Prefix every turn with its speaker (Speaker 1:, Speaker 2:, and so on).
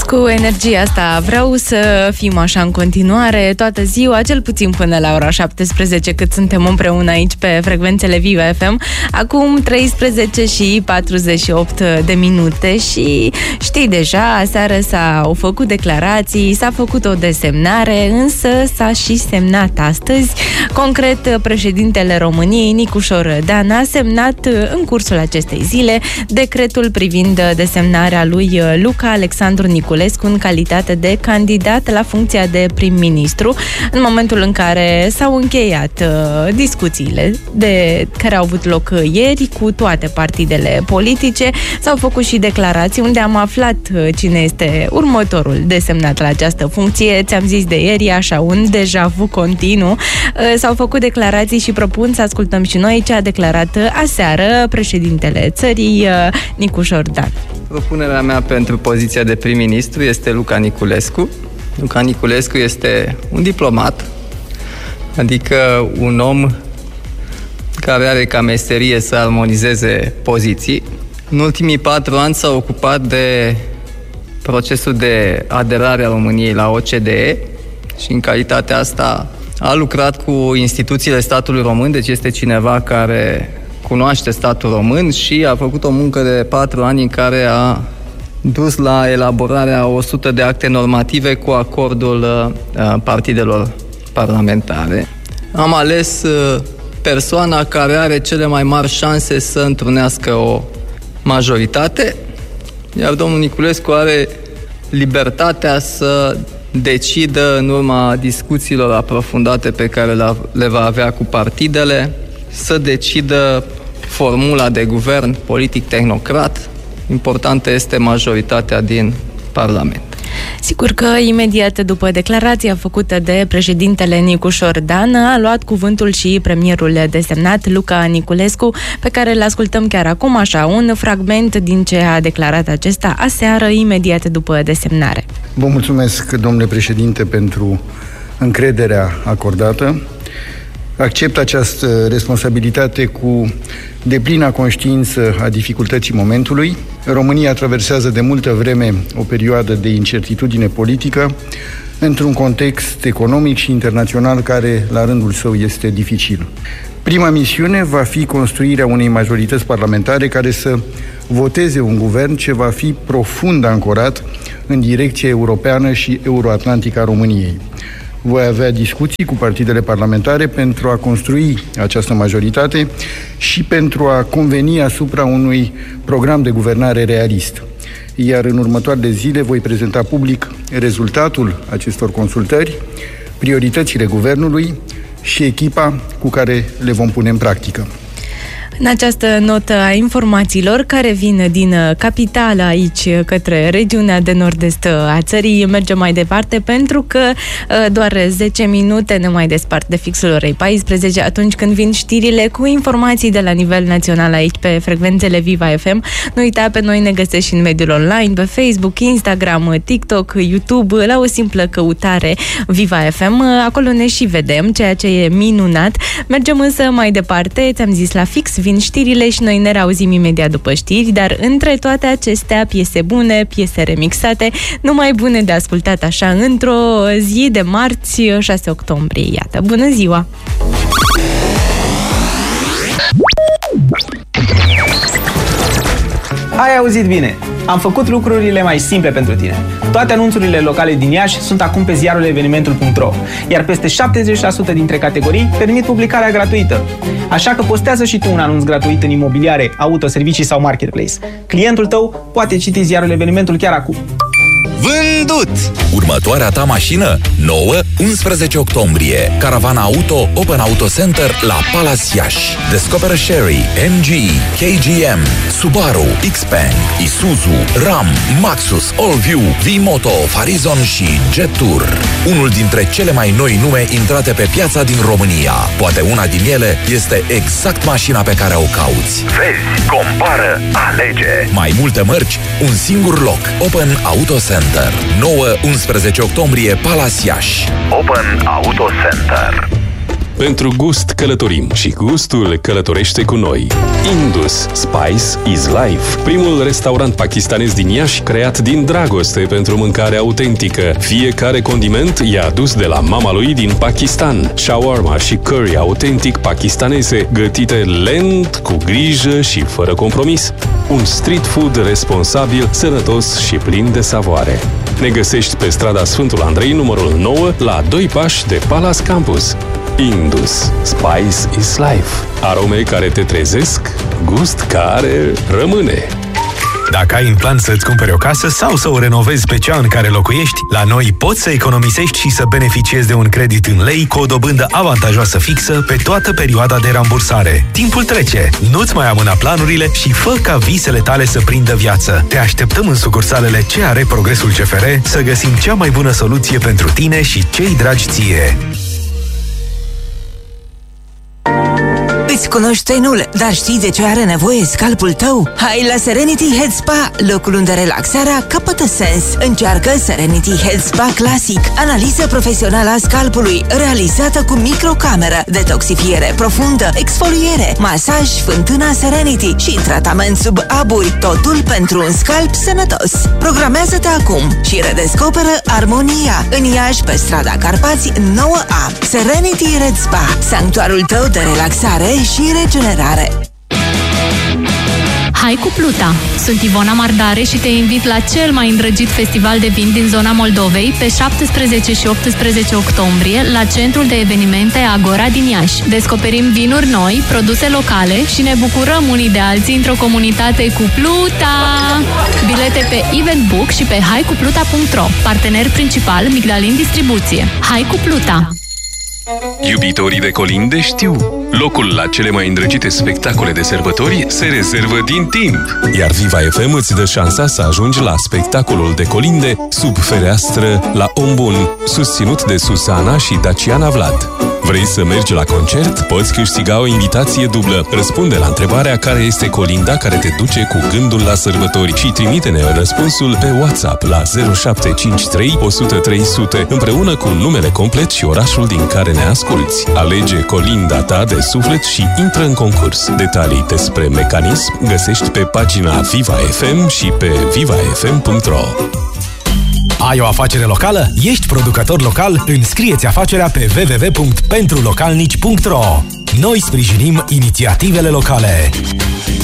Speaker 1: Cu energia asta vreau să fim așa în continuare toată ziua, cel puțin până la ora 17, cât suntem împreună aici pe frecvențele Viva FM. Acum 13:48 de minute și știi deja, aseară s-au făcut declarații, s-a făcut o desemnare, însă s-a și semnat astăzi. Concret, președintele României, Nicușor Dan, a semnat în cursul acestei zile decretul privind desemnarea lui Luca Alexandru Niculescu în calitate de candidat la funcția de prim-ministru, în momentul în care s-au încheiat discuțiile care au avut loc ieri cu toate partidele politice. S-au făcut și declarații unde am aflat cine este următorul desemnat la această funcție. Ți-am zis de ieri, așa, un deja vu continuu. S-au făcut declarații și propun să ascultăm și noi ce a declarat aseară președintele țării, Nicușor Dan.
Speaker 2: Propunerea mea pentru poziția de prim-ministru este Luca Niculescu. Luca Niculescu este un diplomat, adică un om care are ca meserie să armonizeze poziții. În ultimii 4 ani s-a ocupat de procesul de aderare a României la OCDE și în calitatea asta a lucrat cu instituțiile statului român, deci este cineva care cunoaște statul român și a făcut o muncă de 4 ani în care a dus la elaborarea 100 de acte normative cu acordul partidelor parlamentare. Am ales persoana care are cele mai mari șanse să întrunească o majoritate, iar domnul Niculescu are libertatea să decidă în urma discuțiilor aprofundate pe care le va avea cu partidele, să decidă formula de guvern politic-tehnocrat. Importantă este majoritatea din Parlament.
Speaker 1: Sigur că imediat după declarația făcută de președintele Nicușor Dan a luat cuvântul și premierul desemnat, Luca Niculescu, pe care îl ascultăm chiar acum, așa, un fragment din ce a declarat acesta aseară, imediat după desemnare.
Speaker 3: Vă mulțumesc, domnule președinte, pentru încrederea acordată. Accept această responsabilitate cu deplina conștiință a dificultății momentului. România traversează de multă vreme o perioadă de incertitudine politică într-un context economic și internațional care, la rândul său, este dificil. Prima misiune va fi construirea unei majorități parlamentare care să voteze un guvern ce va fi profund ancorat în direcția europeană și euroatlantică a României. Voi avea discuții cu partidele parlamentare pentru a construi această majoritate și pentru a conveni asupra unui program de guvernare realist. Iar în următoarele zile voi prezenta public rezultatul acestor consultări, prioritățile guvernului și echipa cu care le vom pune în practică.
Speaker 1: În această notă a informațiilor care vin din capitală aici către regiunea de nord-est a țării, mergem mai departe pentru că doar 10 minute ne mai despart de fixul orei 14, atunci când vin știrile cu informații de la nivel național aici pe frecvențele Viva FM. Nu uita, pe noi ne găsești și în mediul online, pe Facebook, Instagram, TikTok, YouTube, la o simplă căutare Viva FM. Acolo ne și vedem, ceea ce e minunat. Mergem însă mai departe, ți-am zis la fix, vin știrile și noi ne reauzim imediat după știri, dar între toate acestea, piese bune, piese remixate, numai bune de ascultat așa într-o zi de marți, 6 octombrie. Iată, bună ziua!
Speaker 4: Ai auzit bine! Am făcut lucrurile mai simple pentru tine. Toate anunțurile locale din Iași sunt acum pe ziarul evenimentul.ro, iar peste 70% dintre categorii permit publicarea gratuită. Așa că postează și tu un anunț gratuit în imobiliare, auto, servicii sau marketplace. Clientul tău poate citi ziarul evenimentul chiar acum.
Speaker 5: Vândut! Următoarea ta mașină? 9-11 octombrie. Caravana Auto Open Auto Center la Palace Iași. Descoperă Sherry, MG, KGM, Subaru, Xpeng, Isuzu, Ram, Maxus, Allview, V-Moto, Farizon și Jetour. Unul dintre cele mai noi nume intrate pe piața din România. Poate una din ele este exact mașina pe care o cauți. Vezi, compară, alege. Mai multe mărci, un singur loc. Open Auto Center. 9-11 octombrie, Palace Iași. Open Auto Center.
Speaker 6: Pentru gust călătorim și gustul călătorește cu noi. Indus Spice is Life, primul restaurant pakistanez din Iași creat din dragoste pentru mâncare autentică. Fiecare condiment e adus de la mama lui din Pakistan. Shawarma și curry autentic pakistaneze, gătite lent, cu grijă și fără compromis. Un street food responsabil, sănătos și plin de savoare. Ne găsești pe strada Sfântul Andrei, numărul 9, la 2 pași de Palace Campus. Indus Spice is Life. Arome care te trezesc, gust care rămâne.
Speaker 7: Dacă ai în plan să-ți cumperi o casă sau să o renovezi pe cea în care locuiești, la noi poți să economisești și să beneficiezi de un credit în lei cu o dobândă avantajoasă fixă pe toată perioada de rambursare. Timpul trece, nu-ți mai amâna planurile și fă ca visele tale să prindă viață. Te așteptăm în sucursalele CR Progresul CFR să găsim cea mai bună soluție pentru tine și cei dragi ție.
Speaker 8: Îți cunoști tenul, dar știi de ce are nevoie scalpul tău? Hai la Serenity Head Spa, locul unde relaxarea capătă sens. Încearcă Serenity Head Spa Classic, analiză profesională a scalpului, realizată cu microcameră, detoxifiere profundă, exfoliere, masaj, fântâna Serenity și tratament sub aburi, totul pentru un scalp sănătos. Programează-te acum și redescoperă armonia în Iași, pe strada Carpați 9A. Serenity Red Spa, sanctuarul tău de relaxare și regenerare.
Speaker 9: Hai cu Pluta! Sunt Ivona Mardare și te invit la cel mai îndrăgit festival de vin din zona Moldovei pe 17 și 18 octombrie la centrul de evenimente Agora din Iași. Descoperim vinuri noi, produse locale și ne bucurăm unii de alții într-o comunitate cu Pluta! Bilete pe Eventbook și pe haicupluta.ro. Partener principal Migdalin Distribuție. Hai cu Pluta!
Speaker 6: Iubitorii de colinde știu, locul la cele mai îndrăgite spectacole de sărbători se rezervă din timp. Iar Viva FM îți dă șansa să ajungi la spectacolul de colinde Sub fereastră la Om Bun, susținut de Susana și Daciana Vlad. Vrei să mergi la concert? Poți câștiga o invitație dublă. Răspunde la întrebarea care este colinda care te duce cu gândul la sărbători și trimite-ne răspunsul pe WhatsApp la 0753 100 300 împreună cu numele complet și orașul din care ne asculți. Alege colinda ta de suflet și intră în concurs. Detalii despre mecanism găsești pe pagina Viva FM și pe vivafm.ro.
Speaker 7: Ai o afacere locală? Ești producător local? Înscrie-ți afacerea pe www.pentrulocalnici.ro. Noi sprijinim inițiativele locale.